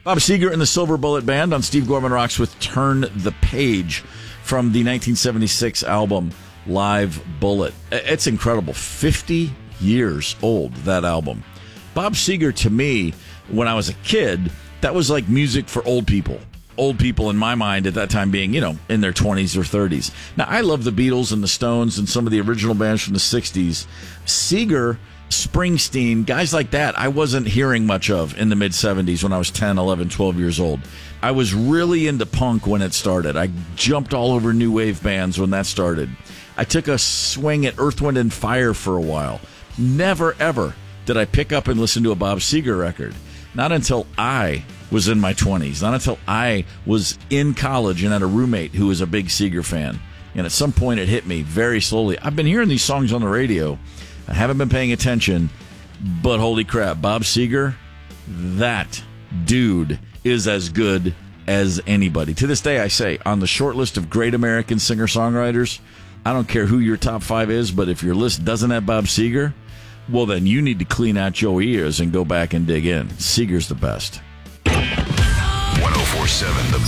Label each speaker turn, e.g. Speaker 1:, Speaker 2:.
Speaker 1: Bob Seger and the Silver Bullet Band on Steve Gorman Rocks with Turn the Page from the 1976 album Live Bullet. It's incredible. 50 years old, that album. Bob Seger, to me, when I was a kid, that was like music for old people. Old people in my mind at that time being, in their 20s or 30s. Now, I love the Beatles and the Stones and some of the original bands from the 60s. Seger, Springsteen, guys like that, I wasn't hearing much of in the mid-70s when I was 10, 11, 12 years old. I was really into punk when it started. I jumped all over new wave bands when that started. I took a swing at Earth, Wind, and Fire for a while. Never, ever did I pick up and listen to a Bob Seger record. Not until I was in my 20s. Not until I was in college and had a roommate who was a big Seger fan. And at some point it hit me very slowly. I've been hearing these songs on the radio. I haven't been paying attention, but holy crap, Bob Seger, that dude is as good as anybody. To this day, I say, on the short list of great American singer-songwriters, I don't care who your top 5 is, but if your list doesn't have Bob Seger, well, then you need to clean out your ears and go back and dig in. Seger's the best.
Speaker 2: 104.7 The